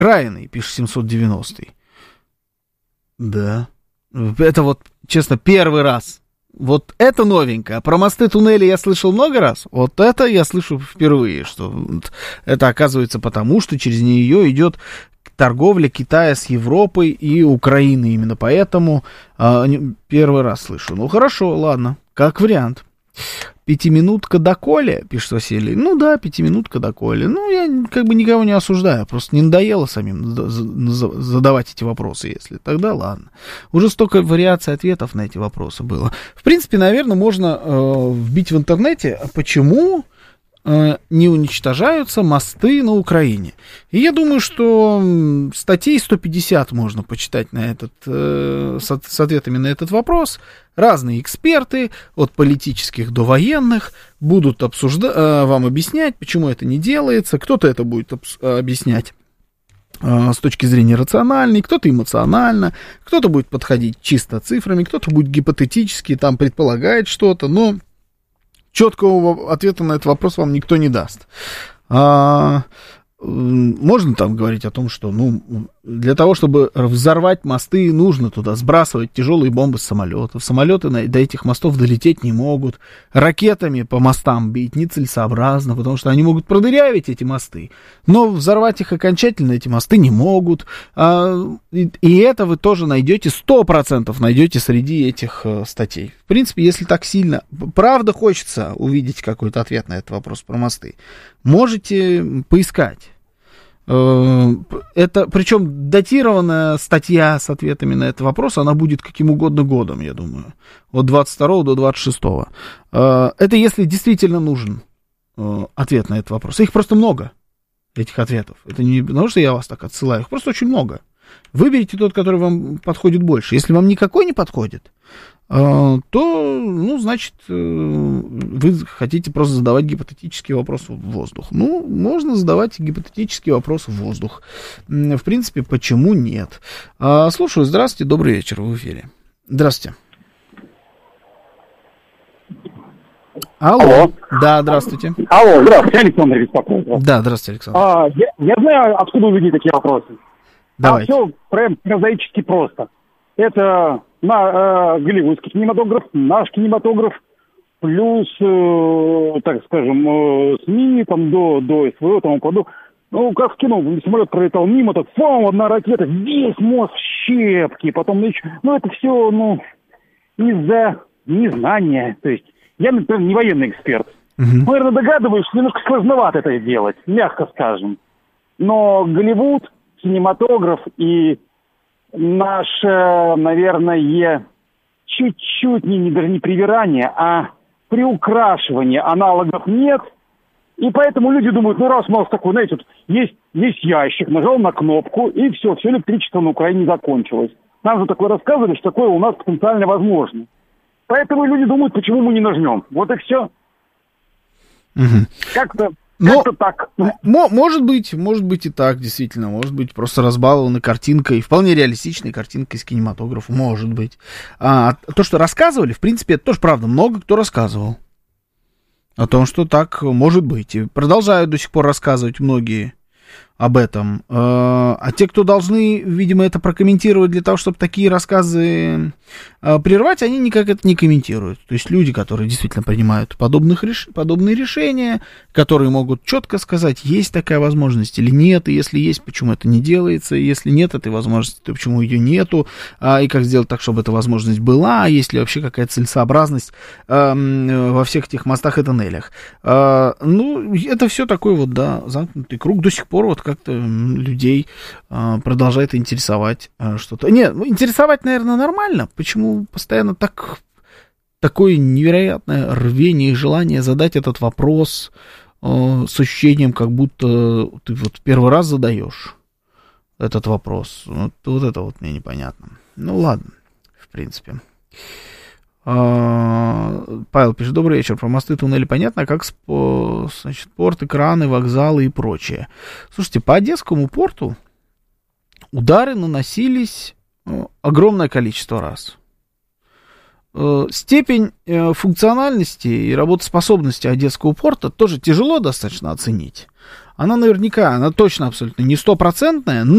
Краиной, пишет 790-й. Да. Это вот, честно, первый раз. Вот это новенькое. Про мосты, туннели я слышал много раз. Вот это я слышу впервые, что это оказывается потому, что через нее идет торговля Китая с Европой и Украиной. Именно поэтому первый раз слышу. Ну, хорошо, ладно, как вариант. 5-минутка доколе, пишет Василий. Ну да, 5-минутка доколе. Ну, я как бы никого не осуждаю. Просто не надоело самим задавать эти вопросы, если. Тогда ладно. Уже столько вариаций ответов на эти вопросы было. В принципе, наверное, можно вбить в интернете, почему не уничтожаются мосты на Украине. И я думаю, что статей 150 можно почитать на этот, с ответами на этот вопрос. Разные эксперты, от политических до военных, будут вам объяснять, почему это не делается. Кто-то это будет объяснять с точки зрения рациональной, кто-то эмоционально, кто-то будет подходить чисто цифрами, кто-то будет гипотетически, там предполагает что-то, но четкого ответа на этот вопрос вам никто не даст. Можно там говорить о том, что, для того, чтобы взорвать мосты, нужно туда сбрасывать тяжелые бомбы с самолетов. Самолеты до этих мостов долететь не могут. Ракетами по мостам бить нецелесообразно, потому что они могут продырявить эти мосты. Но взорвать их окончательно эти мосты не могут. И это вы тоже найдете, 100% найдете среди этих статей. В принципе, если так сильно, правда хочется увидеть какой-то ответ на этот вопрос про мосты, можете поискать. Это, причем датированная статья с ответами на этот вопрос, она будет каким угодно годом, я думаю, от 22 до 26. Это если действительно нужен ответ на этот вопрос. Их просто много, этих ответов. Это не потому, что я вас так отсылаю, их просто очень много. Выберите тот, который вам подходит больше. Если вам никакой не подходит, то, значит, вы хотите просто задавать гипотетический вопрос в воздух. Можно задавать гипотетический вопрос в воздух. В принципе, почему нет? Слушаю, здравствуйте, добрый вечер, вы в эфире. Здравствуйте. Алло. Да, здравствуйте. Алло, здравствуйте, Александр беспокоит. Да, здравствуйте, Александр. Я знаю, откуда вы видите такие вопросы. Давайте. Все прям прозаически просто. Это голливудский кинематограф, наш кинематограф, плюс, так скажем, СМИ, там, до СВО, тому подобное. Как в кино, самолет пролетал мимо, так, одна ракета, весь мост в щепки, потом это все, из-за незнания. То есть, я, например, не военный эксперт. Наверное, догадываюсь, что немножко сложновато это делать, мягко скажем. Но Голливуд, кинематограф и наше, наверное, чуть-чуть даже не привирание, а приукрашивание аналогов нет. И поэтому люди думают, раз у нас такой, знаете, есть ящик, нажал на кнопку, и все электричество на Украине закончилось. Нам же такое рассказывали, что такое у нас потенциально возможно. Поэтому люди думают, почему мы не нажмем. Вот и все. Как-то так. Может быть и так, действительно. Может быть, просто разбалованы картинкой, вполне реалистичной картинкой из кинематографа. Может быть. То, что рассказывали, в принципе, это тоже правда. Много кто рассказывал о том, что так может быть. И продолжают до сих пор рассказывать многие об этом. А те, кто должны, видимо, это прокомментировать для того, чтобы такие рассказы прервать, они никак это не комментируют. То есть люди, которые действительно принимают подобные решения, которые могут четко сказать, есть такая возможность или нет, и если есть, почему это не делается, и если нет этой возможности, то почему ее нету, и как сделать так, чтобы эта возможность была, есть ли вообще какая-то целесообразность во всех этих мостах и тоннелях. Это все такой замкнутый круг. До сих пор как-то людей продолжает интересовать что-то. Нет, интересовать, наверное, нормально. Почему постоянно такое невероятное рвение и желание задать этот вопрос с ощущением, как будто ты первый раз задаешь этот вопрос. Вот это мне непонятно. Ладно, в принципе. Павел пишет, добрый вечер, про мосты, туннели понятно, как порты, краны, вокзалы и прочее. Слушайте, по Одесскому порту удары наносились огромное количество раз. Степень функциональности и работоспособности Одесского порта тоже тяжело достаточно оценить. она наверняка, она точно абсолютно не стопроцентная,